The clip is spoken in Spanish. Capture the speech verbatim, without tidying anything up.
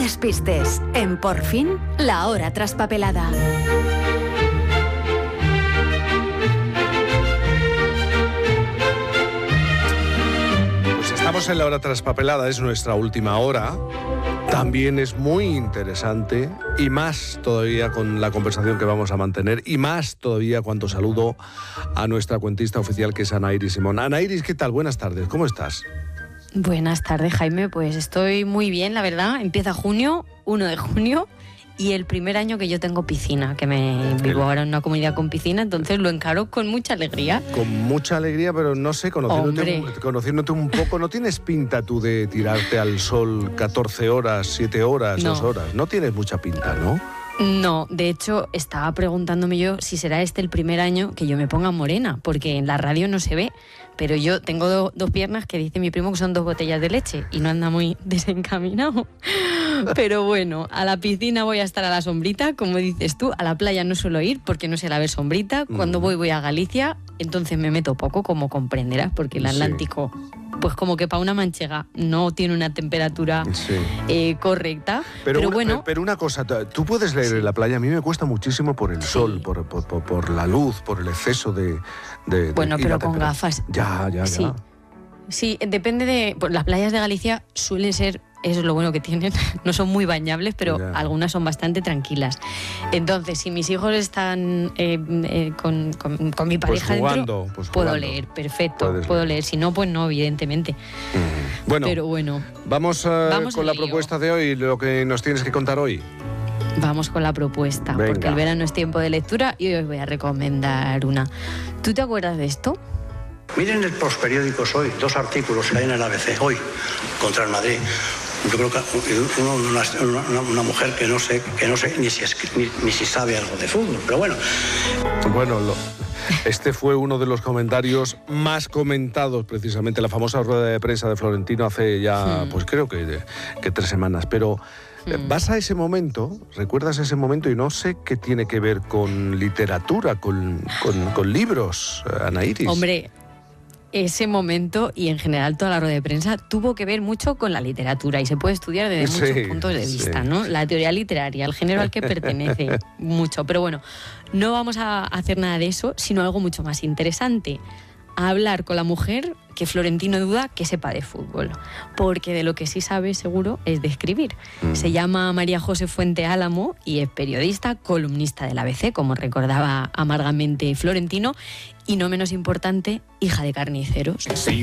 despistes. En Por Fin, la hora traspapelada. Pues estamos en la hora traspapelada, es nuestra última hora. También es muy interesante y más todavía con la conversación que vamos a mantener y más todavía cuando saludo a nuestra cuentista oficial que es Ana Iris Simón. Ana Iris, ¿qué tal? Buenas tardes, ¿cómo estás? Buenas tardes, Jaime, pues estoy muy bien, la verdad. Empieza junio, primero de junio, y el primer año que yo tengo piscina, que me vivo ahora en una comunidad con piscina, entonces lo encaro con mucha alegría. Con mucha alegría, pero no sé, conociéndote, un, conociéndote un poco, ¿no tienes pinta tú de tirarte al sol catorce horas, siete horas, no. dos horas? No tienes mucha pinta, ¿no? No, de hecho, estaba preguntándome yo si será este el primer año que yo me ponga morena, porque en la radio no se ve, pero yo tengo do, dos piernas que dice mi primo que son dos botellas de leche y no anda muy desencaminado. Pero bueno, a la piscina voy a estar a la sombrita, como dices tú, a la playa no suelo ir porque no sé la ver sombrita. Cuando voy voy a Galicia, entonces me meto poco, como comprenderás, porque el Atlántico, sí, pues como que para una manchega no tiene una temperatura sí. eh, correcta. Pero, pero una, bueno, pero una cosa, tú puedes leer sí. en la playa, a mí me cuesta muchísimo por el sí. sol, por, por, por, por la luz, por el exceso de... de bueno, de, pero con gafas. Ya, ya, sí. ya. Sí, depende de... Pues las playas de Galicia suelen ser... Eso es lo bueno que tienen, no son muy bañables, pero yeah. algunas son bastante tranquilas. Entonces, si mis hijos están eh, eh, con, con, con mi pareja pues jugando, dentro, pues puedo jugando. leer, perfecto, Puedes puedo leer. leer. Si no, pues no, evidentemente. Mm. Bueno, pero bueno, vamos, uh, vamos con la propuesta de hoy, lo que nos tienes que contar hoy. Vamos con la propuesta, Venga. Porque el verano es tiempo de lectura y hoy os voy a recomendar una. ¿Tú te acuerdas de esto? Miren el posperiódicos hoy, dos artículos que hay en el A B C hoy contra el Madrid. Yo creo que uno, una, una, una mujer que no sé, que no sé ni si, es, ni, ni si sabe algo de fútbol, pero bueno. Bueno, lo, este fue uno de los comentarios más comentados, precisamente, la famosa rueda de prensa de Florentino hace ya, hmm. pues creo que, que tres semanas, pero... Hmm. Vas a ese momento, recuerdas ese momento y no sé qué tiene que ver con literatura, con, con, con libros, Ana Iris. Hombre, ese momento y en general toda la rueda de prensa tuvo que ver mucho con la literatura y se puede estudiar desde sí, muchos puntos de vista, sí. ¿no? La teoría literaria, el género al que pertenece mucho. Pero bueno, no vamos a hacer nada de eso, sino algo mucho más interesante. A hablar con la mujer que Florentino duda que sepa de fútbol, porque de lo que sí sabe seguro es de escribir. Mm. Se llama María José Fuente Álamo y es periodista, columnista del A B C, como recordaba amargamente Florentino, y no menos importante, hija de carniceros. Sí.